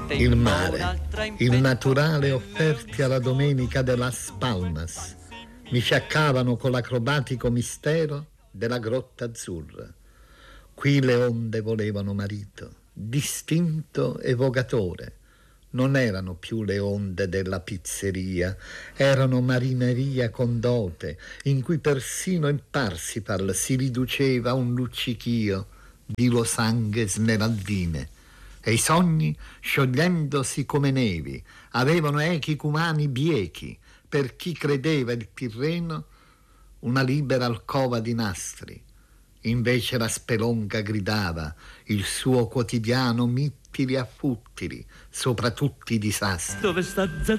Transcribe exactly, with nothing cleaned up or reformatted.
Il mare, il naturale offerti alla domenica de Las Palmas, mi fiaccavano con l'acrobatico mistero della grotta azzurra. Qui le onde volevano marito, distinto evogatore. Non erano più le onde della pizzeria, erano marineria con dote, in cui persino il Parsifal si riduceva a un luccichio di losanghe smeraldine. E i sogni, sciogliendosi come nevi, avevano echi cumani biechi, per chi credeva il Tirreno una libera alcova di nastri. Invece la spelonca gridava il suo quotidiano mittili a futtili, sopra tutti i disastri. Dove sta